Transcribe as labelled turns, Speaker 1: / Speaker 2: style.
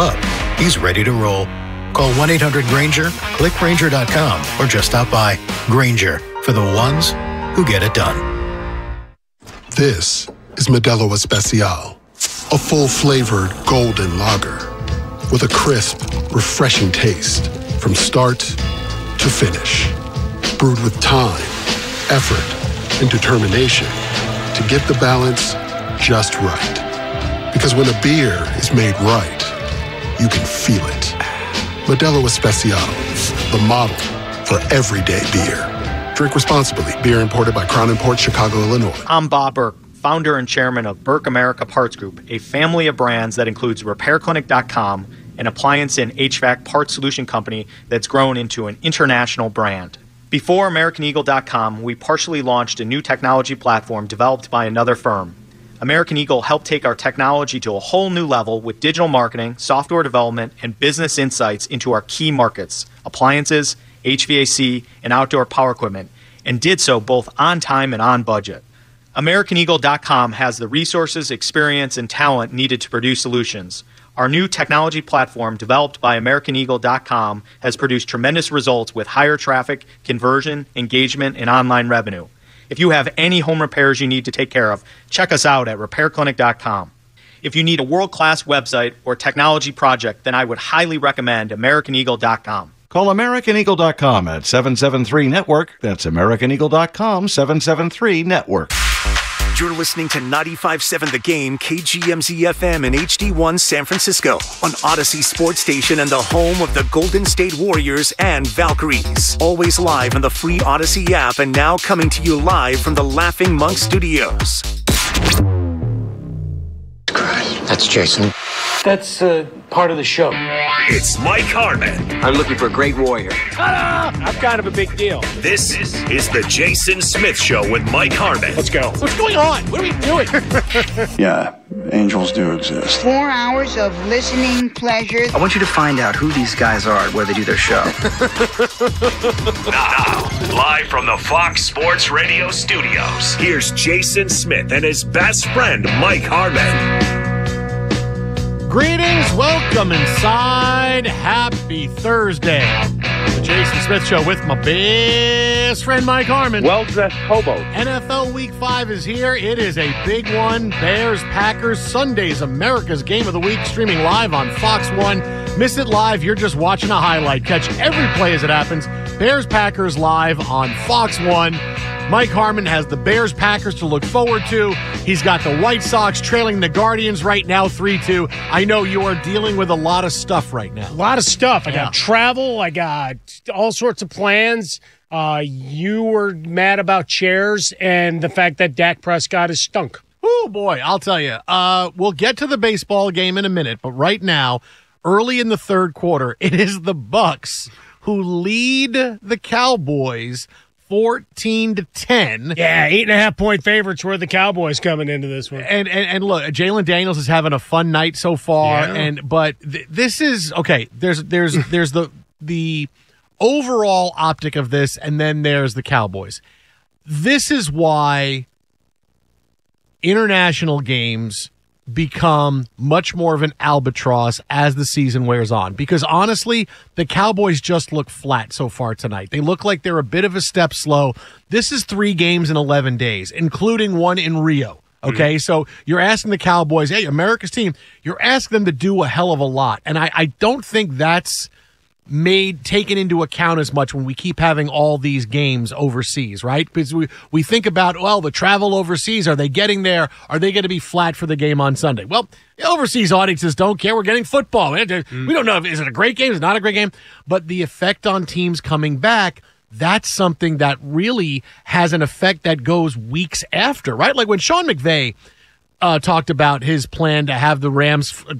Speaker 1: up, he's ready to roll. Call 1-800-GRANGER, click Grainger.com, or just stop by. Grainger, for the ones who get it done.
Speaker 2: This is Modelo Especial, a full-flavored golden lager with a crisp, refreshing taste from start to finish. Brewed with time, effort, and determination to get the balance just right. Because when a beer is made right, you can feel it. Modelo Especial, the model for everyday beer. Drink responsibly. Beer imported by Crown Imports, Chicago, Illinois.
Speaker 3: I'm Bob Burke, founder and chairman of Burke America Parts Group, a family of brands that includes RepairClinic.com, an appliance and HVAC parts solution company that's grown into an international brand. Before AmericanEagle.com, we partially launched a new technology platform developed by another firm. American Eagle helped take our technology to a whole new level with digital marketing, software development, and business insights into our key markets, appliances, HVAC, and outdoor power equipment, and did so both on time and on budget. AmericanEagle.com has the resources, experience, and talent needed to produce solutions. Our new technology platform, developed by AmericanEagle.com, has produced tremendous results with higher traffic, conversion, engagement, and online revenue. If you have any home repairs you need to take care of, check us out at RepairClinic.com. If you need a world-class website or technology project, then I would highly recommend AmericanEagle.com.
Speaker 4: Call AmericanEagle.com at 773-NETWORK. That's AmericanEagle.com, 773-NETWORK.
Speaker 5: You're listening to 95.7 The Game, KGMZ-FM and HD1 San Francisco on Odyssey Sports Station and the home of the Golden State Warriors and Valkyries. Always live on the free Odyssey app and now coming to you live from the Laughing Monk Studios.
Speaker 6: That's Jason.
Speaker 7: That's part of the show.
Speaker 5: It's Mike Harmon.
Speaker 6: I'm looking for a great warrior.
Speaker 7: Ta-da! I'm kind of a big deal.
Speaker 5: This is the Jason Smith Show with Mike Harmon.
Speaker 7: Let's go. What's going on? What are we doing?
Speaker 8: Yeah, angels do exist.
Speaker 9: 4 hours of listening pleasure.
Speaker 6: I want you to find out who these guys are and where they do their show.
Speaker 5: Now, live from the Fox Sports Radio studios, here's Jason Smith and his best friend, Mike Harmon.
Speaker 10: Greetings, welcome inside. Happy Thursday. The Jason Smith Show with my best friend Mike Harmon.
Speaker 11: Well-dressed hobo.
Speaker 10: NFL Week 5 is here. It is a big one. Bears, Packers, Sunday's America's Game of the Week, streaming live on Fox 1. Miss it live, you're just watching a highlight. Catch every play as it happens. Bears, Packers live on Fox 1. Mike Harmon has the Bears-Packers to look forward to. He's got the White Sox trailing the Guardians right now 3-2. I know you are dealing with a lot of stuff right now.
Speaker 11: A lot of stuff. I got travel. I got all sorts of plans. You were mad about chairs and the fact that Dak Prescott is stunk.
Speaker 10: Oh, boy, I'll tell you. We'll get to the baseball game in a minute, but right now, early in the third quarter, it is the Bucks who lead the Cowboys 14-10.
Speaker 11: Yeah, 8.5-point favorites were the Cowboys coming into this one.
Speaker 10: And look, Jalen Daniels is having a fun night so far.
Speaker 11: Yeah.
Speaker 10: But this is okay. There's the overall optic of this, and then there's the Cowboys. This is why international games become much more of an albatross as the season wears on. Because honestly, the Cowboys just look flat so far tonight. They look like they're a bit of a step slow. This is 3 games in 11 days, including one in Rio. Okay, so you're asking the Cowboys, hey, America's team, you're asking them to do a hell of a lot. And I don't think that's taken into account as much when we keep having all these games overseas, right? Because we think about, well, the travel overseas, are they getting there? Are they going to be flat for the game on Sunday? Well, the overseas audiences don't care. We're getting football. We don't know, is it a great game? Is it not a great game? But the effect on teams coming back, that's something that really has an effect that goes weeks after, right? Like when Sean McVay talked about his plan to have the Rams